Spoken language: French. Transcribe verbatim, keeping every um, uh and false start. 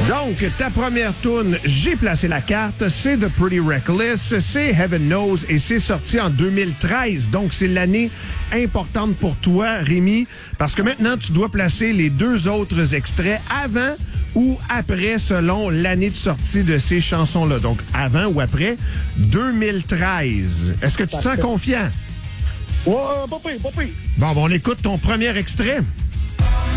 Donc, ta première toune, j'ai placé la carte, c'est The Pretty Reckless, c'est Heaven Knows et c'est sorti en deux mille treize. Donc, c'est l'année importante pour toi, Rémi, parce que maintenant, tu dois placer les deux autres extraits avant ou après, selon l'année de sortie de ces chansons-là. Donc, avant ou après deux mille treize. Est-ce que tu te sens confiant? Ouais, pas pire, pas pire. Bon, bon, on écoute ton premier extrait.